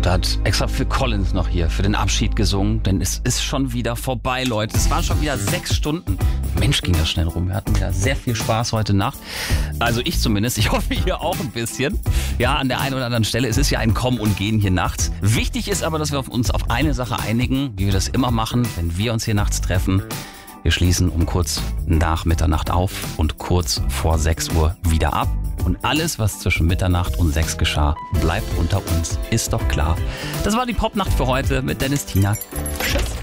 Da hat extra für Collins noch hier für den Abschied gesungen, denn es ist schon wieder vorbei, Leute. Es waren schon wieder 6 Stunden. Mensch, ging das schnell rum. Wir hatten wieder sehr viel Spaß heute Nacht. Also ich zumindest. Ich hoffe, ihr auch ein bisschen. Ja, an der einen oder anderen Stelle. Es ist ja ein Kommen und Gehen hier nachts. Wichtig ist aber, dass wir uns auf eine Sache einigen, wie wir das immer machen, wenn wir uns hier nachts treffen. Wir schließen um kurz nach Mitternacht auf und kurz vor 6 Uhr wieder ab. Und alles, was zwischen Mitternacht und 6 geschah, bleibt unter uns. Ist doch klar. Das war die Popnacht für heute mit Dennis Tinak. Tschüss.